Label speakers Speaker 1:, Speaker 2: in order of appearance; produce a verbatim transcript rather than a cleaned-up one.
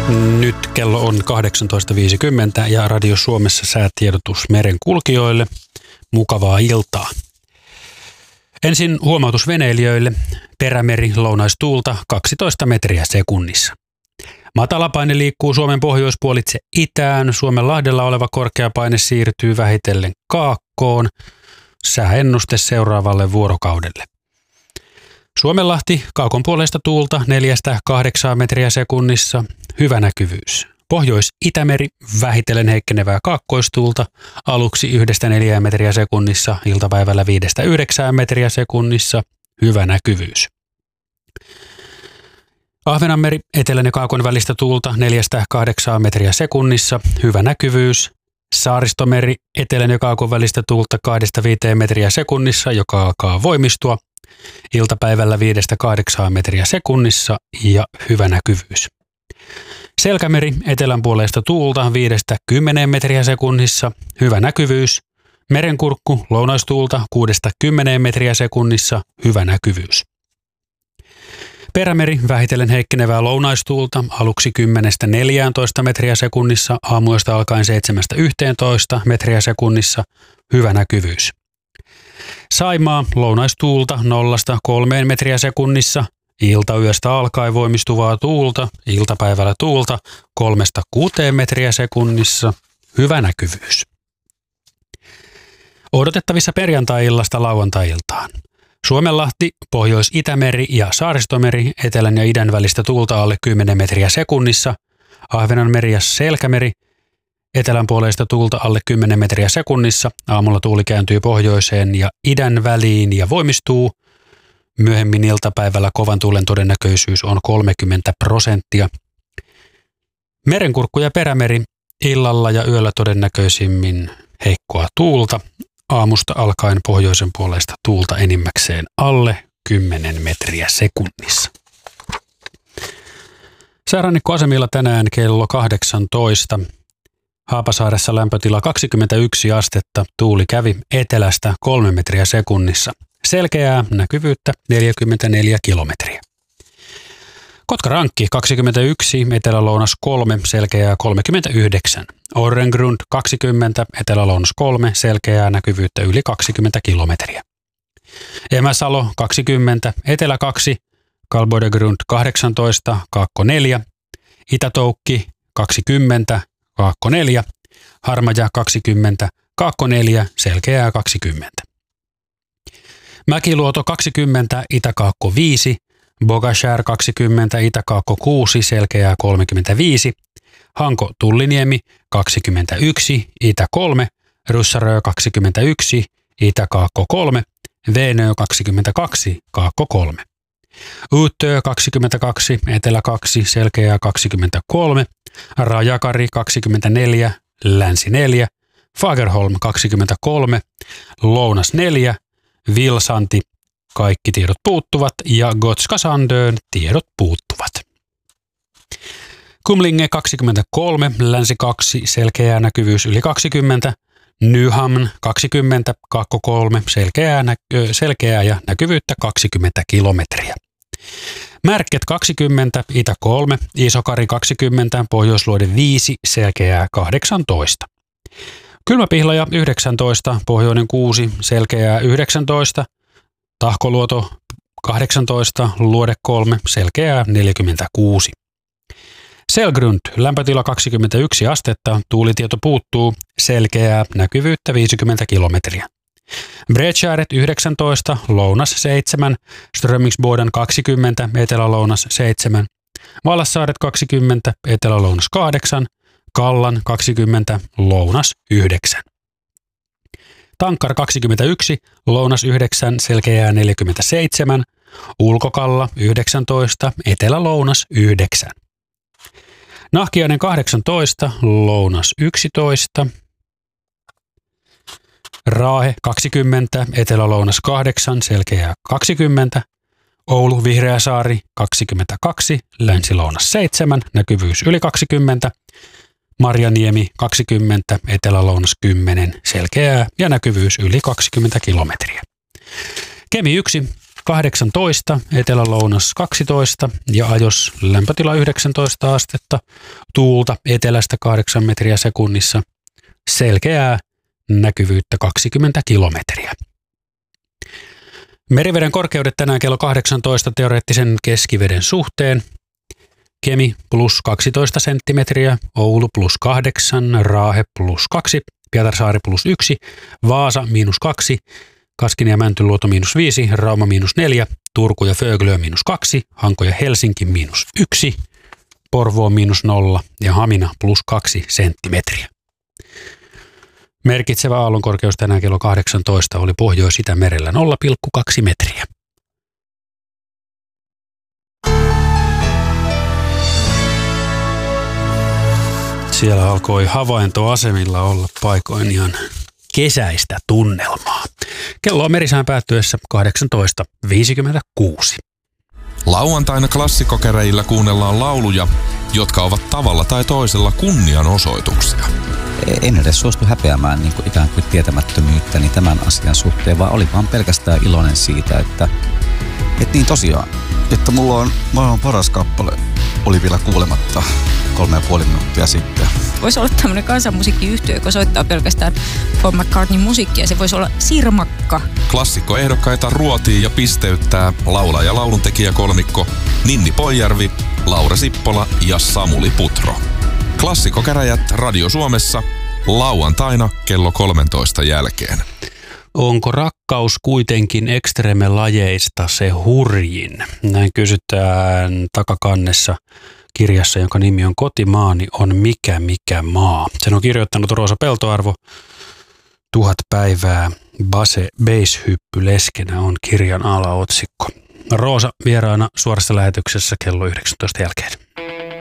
Speaker 1: Nyt kello on kahdeksantoista viisikymmentä ja Radio Suomessa säätiedotus merenkulkijoille. Mukavaa iltaa. Ensin huomautus veneilijöille. Perämeri lounaistuulta kaksitoista metriä sekunnissa. Matalapaine liikkuu Suomen pohjoispuolitse itään. Suomenlahdella oleva korkeapaine siirtyy vähitellen kaakkoon. Sääennuste seuraavalle vuorokaudelle. Suomenlahti kaakon puolesta tuulta neljästä kahdeksaan metriä sekunnissa. Hyvä näkyvyys. Pohjois-Itämeri vähitellen heikkenevää kaakkoistuulta aluksi yhdestä neljään metriä sekunnissa, iltapäivällä viidestä yhdeksään metriä sekunnissa. Hyvä näkyvyys. Ahvenanmeri etelän ja kaakon välistä tuulta neljästä kahdeksaan metriä sekunnissa. Hyvä näkyvyys. Saaristomeri etelän ja kaakon välistä tuulta kahdesta viiteen metriä sekunnissa, joka alkaa voimistua. Iltapäivällä viidestä kahdeksaan metriä sekunnissa ja hyvä näkyvyys. Selkämeri etelän puolesta tuulta viidestä kymmeneen metriä sekunnissa, hyvä näkyvyys. Merenkurkku lounaistuulta kuudesta kymmeneen metriä sekunnissa, hyvä näkyvyys. Perämeri vähitellen heikkenevää lounaistuulta aluksi kymmenestä neljääntoista metriä sekunnissa, aamuyöstä alkaen seitsemästä yhteentoista metriä sekunnissa, hyvä näkyvyys. Saimaa lounaistuulta nollasta kolmeen metriä sekunnissa, iltayöstä alkaen voimistuvaa tuulta, iltapäivällä tuulta kolmesta kuuteen metriä sekunnissa, hyvä näkyvyys. Odotettavissa perjantai-illasta lauantai-iltaan. Suomenlahti, Pohjois-Itämeri ja Saaristomeri etelän ja idän välistä tuulta alle kymmenen metriä sekunnissa, Ahvenanmeri ja Selkämeri etelän puoleista tuulta alle kymmenen metriä sekunnissa, aamulla tuuli kääntyy pohjoiseen ja idän väliin ja voimistuu. Myöhemmin iltapäivällä kovan tuulen todennäköisyys on kolmekymmentä prosenttia. Merenkurkku ja perämeri illalla ja yöllä todennäköisimmin heikkoa tuulta. Aamusta alkaen pohjoisen puolesta tuulta enimmäkseen alle kymmenen metriä sekunnissa. Säärannikkoasemilla tänään kello kahdeksantoista. Haapasaaressa lämpötila kaksikymmentäyksi astetta, tuuli kävi etelästä kolme metriä sekunnissa. Selkeää näkyvyyttä neljäkymmentäneljä kilometriä. Kotkarankki kaksikymmentäyksi, etelä-lounas kolme, selkeää kolmekymmentäyhdeksän. Orrengrund kaksikymmentä, etelä-lounas kolme, selkeää näkyvyyttä yli kaksikymmentä kilometriä. Emäsalo kaksikymmentä, etelä kaksi, Kalbodegrund kahdeksantoista, kaakko neljä. Itätoukki kaksikymmentä, kaakko neljä. Harmaja kaksikymmentä, kaakko neljä, selkeää kaksikymmentä. Mäkiluoto kaksikymmentä, itäkaakko viisi, Bogashär kaksikymmentä, itäkaakko kuusi, selkeää kolmekymmentäviisi, Hanko Tulliniemi kaksikymmentäyksi, itä kolme, Ryssarö kaksikymmentäyksi, itäkaakko kolme, Veenö kaksikymmentäkaksi, kaakko kolme. Uutö kaksikymmentäkaksi, etelä kaksi, selkeää kaksikymmentäkolme, Rajakari kaksikymmentäneljä, länsi neljä, Fagerholm kaksikymmentäkolme, lounas neljä, Vilsanti, kaikki tiedot puuttuvat ja Gotska Sandön tiedot puuttuvat. Kumlinge kaksikymmentäkolme, länsi kaksi, selkeää näkyvyys yli kaksikymmentä, Nyhamn kaksikymmentä, kaakko kolme, selkeää, nä- selkeää ja näkyvyyttä kaksikymmentä kilometriä. Märket kaksikymmentä, itä kolme, Isokari kaksikymmentä, Pohjoisluode viisi, selkeää kahdeksantoista. Kylmäpihlaja yhdeksäntoista, Pohjoinen kuusi, selkeää yhdeksäntoista, Tahkoluoto kahdeksantoista, Luode kolme, selkeää neljäkymmentäkuusi. Selgrund, lämpötila kaksikymmentäyksi astetta, tuulitieto puuttuu, selkeää näkyvyyttä viisikymmentä kilometriä. Bredskäret yhdeksäntoista, lounas seitsemän, Strömingsboden kaksikymmentä, etelä-lounas seitsemän, Vallassaaret kaksikymmentä, etelä-lounas kahdeksan, Kallan kaksikymmentä, lounas yhdeksän. Tankkar kaksikymmentäyksi, lounas yhdeksän, selkeää neljäkymmentäseitsemän, Ulkokalla yhdeksäntoista, etelä-lounas yhdeksän. Nahkiainen kahdeksantoista, lounas yksitoista. Raahe kaksikymmentä, etelä-lounas kahdeksan, selkeää kaksikymmentä. Oulu Vihreäsaari kaksikymmentäkaksi, länsi-lounas seitsemän, näkyvyys yli kaksikymmentä. Marjaniemi kaksikymmentä, etelä-lounas kymmenen, selkeää ja näkyvyys yli kaksikymmentä kilometriä. Kemi yksi, kahdeksantoista, etelä-lounas kaksitoista ja ajos lämpötila yhdeksäntoista astetta, tuulta etelästä kahdeksan metriä sekunnissa, selkeää näkyvyyttä kaksikymmentä kilometriä. Meriveden korkeudet tänään kello kahdeksantoista teoreettisen keskiveden suhteen. Kemi plus kaksitoista senttimetriä, Oulu plus kahdeksan, Raahe plus kaksi, Pietarsaari plus yksi, Vaasa miinus kaksi, Kaskinen ja Mäntyluoto miinus viisi, Rauma miinus neljä, Turku ja Föglö miinus kaksi, Hanko ja Helsinki miinus yksi, Porvoo miinus nolla ja Hamina plus kaksi senttimetriä. Merkitsevä aallonkorkeus tänään kello kahdeksantoista oli Pohjois-Itämerellä nolla pilkku kaksi metriä. Siellä alkoi havaintoasemilla olla paikoin ihan kesäistä tunnelmaa. Kello on merisään päättyessä kahdeksantoista viisikymmentäkuusi.
Speaker 2: Lauantaina klassikokäräjillä kuunnellaan lauluja, jotka ovat tavalla tai toisella kunnianosoituksia.
Speaker 3: En edes suostu häpeämään niin kuin ikään kuin tietämättömyyttäni tämän asian suhteen, vaan oli vaan pelkästään iloinen siitä, että, että niin tosiaan, että mulla on maailman paras kappale, oli vielä kuulematta kolme ja puoli minuuttia sitten.
Speaker 4: Voisi olla tämmöinen kansanmusiikkiyhtiö, joka soittaa pelkästään Paul McCartneyn musiikkia. Se voisi olla Sirmakka.
Speaker 2: Klassikkoehdokkaita ruotii ja pisteyttää laulaja- ja lauluntekijä kolmikko Ninni Poijärvi, Laura Sippola ja Samuli Putro. Klassikokäräjät Radio Suomessa lauantaina kello kolmentoista jälkeen.
Speaker 1: Onko rakkaus kuitenkin ekstreme-lajeista se hurjin? Näin kysytään takakannessa kirjassa, jonka nimi on Kotimaani on mikä mikä maa. Sen on kirjoittanut Roosa Peltoarvo. Tuhat päivää base base-hyppy leskenä on kirjan alaotsikko. Roosa vieraana suorassa lähetyksessä kello yhdeksäntoista jälkeen.